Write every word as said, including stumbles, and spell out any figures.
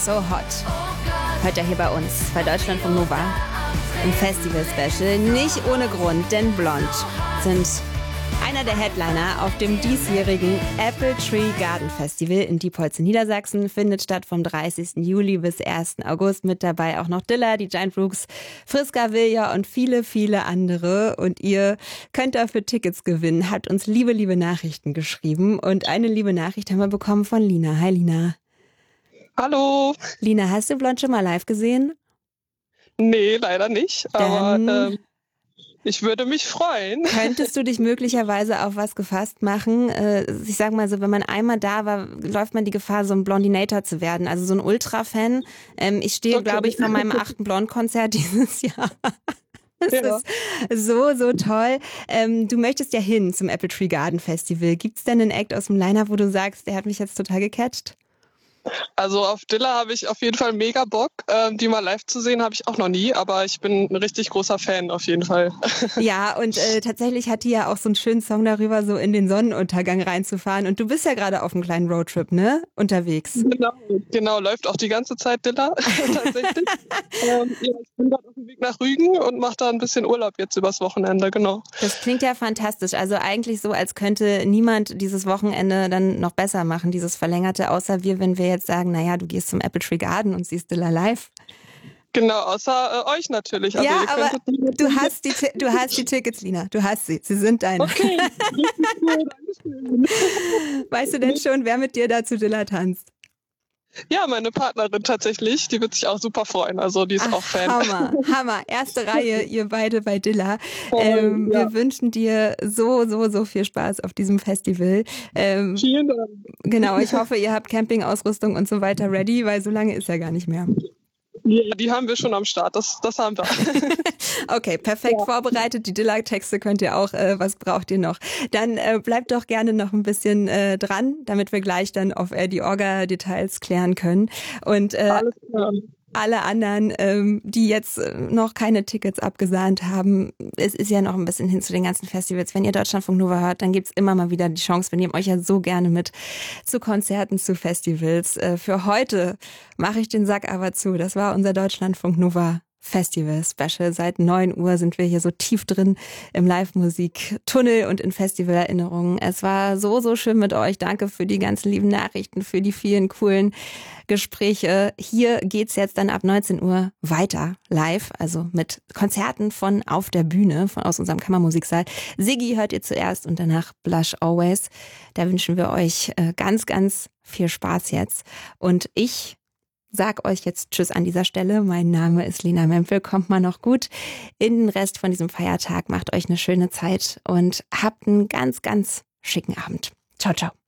So Hot. Hört ihr hier bei uns, bei Deutschlandfunk Nova, im Festival-Special. Nicht ohne Grund, denn Blond sind einer der Headliner auf dem diesjährigen Apple Tree Garden Festival in Diepholz in Niedersachsen. Findet statt vom dreißigsten Juli bis ersten August. Mit dabei auch noch Dilla, die Giant Rooks, Friska Vilja und viele, viele andere. Und ihr könnt dafür Tickets gewinnen. Habt uns liebe, liebe Nachrichten geschrieben. Und eine liebe Nachricht haben wir bekommen von Lina. Hi Lina. Hallo. Lina, hast du Blond schon mal live gesehen? Nee, leider nicht. Aber Dann ähm, ich würde mich freuen. könntest du dich möglicherweise auf was gefasst machen? Äh, ich sag mal so, wenn man einmal da war, läuft man die Gefahr, so ein Blondinator zu werden. Also so ein Ultra-Fan. Ähm, ich stehe, Okay. glaube ich, vor meinem achten Blond-Konzert dieses Jahr. Das Ja. ist so, so toll. Ähm, du möchtest ja hin zum Apple Tree Garden Festival. Gibt's denn einen Act aus dem Line-Up, wo du sagst, der hat mich jetzt total gecatcht? Also auf Dilla habe ich auf jeden Fall mega Bock. Ähm, die mal live zu sehen habe ich auch noch nie, aber ich bin ein richtig großer Fan auf jeden Fall. Ja, und äh, tatsächlich hat die ja auch so einen schönen Song darüber, so in den Sonnenuntergang reinzufahren. Und du bist ja gerade auf einem kleinen Roadtrip, ne? Unterwegs. Genau, genau, läuft auch die ganze Zeit Dilla tatsächlich. ähm, ja, ich bin gerade auf dem Weg nach Rügen und mache da ein bisschen Urlaub jetzt übers Wochenende, genau. Das klingt ja fantastisch. Also eigentlich so, als könnte niemand dieses Wochenende dann noch besser machen, dieses Verlängerte, außer wir, wenn wir jetzt sagen, naja, du gehst zum Apple Tree Garden und siehst Dilla live. Genau, außer äh, euch natürlich. Also Ja, ihr aber könntet nicht- du hast die, Ti- du hast die Tickets, Lina. Du hast sie. Sie sind deine. Okay, richtig cool, Dankeschön. Weißt du denn schon, wer mit dir da zu Dilla tanzt? Ja, meine Partnerin tatsächlich, die wird sich auch super freuen. Also die ist Ach, auch Fan. Hammer, Hammer. Erste Reihe, ihr beide bei Dilla. Toll, Ähm, ja. Wir wünschen dir so, so, so viel Spaß auf diesem Festival. Ähm, Vielen Dank. genau, ich hoffe, ihr habt Campingausrüstung und so weiter ready, weil so lange ist ja gar nicht mehr. Ja, die haben wir schon am Start, das, das haben wir. Okay, perfekt vorbereitet. Die Dilla-Texte könnt ihr auch. Äh, was braucht ihr noch? Dann äh, bleibt doch gerne noch ein bisschen äh, dran, damit wir gleich dann auf äh, die Orga-Details klären können. Und äh, Alles klar. alle anderen, ähm, die jetzt äh, noch keine Tickets abgesahnt haben, es ist ja noch ein bisschen hin zu den ganzen Festivals. Wenn ihr Deutschlandfunk Nova hört, dann gibt's immer mal wieder die Chance. Wir nehmen euch ja so gerne mit zu Konzerten, zu Festivals. Äh, für heute mache ich den Sack aber zu. Das war unser Deutschlandfunk Nova Festival Special. Seit neun Uhr sind wir hier so tief drin im Live-Musik-Tunnel und in Festivalerinnerungen. Es war so, so schön mit euch. Danke für die ganzen lieben Nachrichten, für die vielen coolen Gespräche. Hier geht's jetzt dann ab neunzehn Uhr weiter live, also mit Konzerten von auf der Bühne, von aus unserem Kammermusiksaal. Siggi hört ihr zuerst und danach Blush Always. Da wünschen wir euch äh, ganz, ganz viel Spaß jetzt. Und ich sag euch jetzt Tschüss an dieser Stelle. Mein Name ist Lena Mempel. Kommt mal noch gut in den Rest von diesem Feiertag. Macht euch eine schöne Zeit und habt einen ganz, ganz schicken Abend. Ciao, ciao.